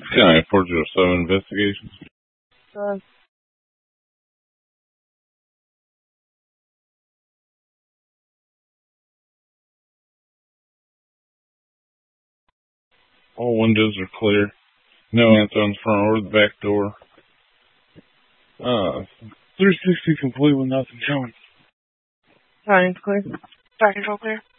County 407 investigations. All windows are clear. No ants on the front or the back door. 360 complete with nothing showing. Fire control clear.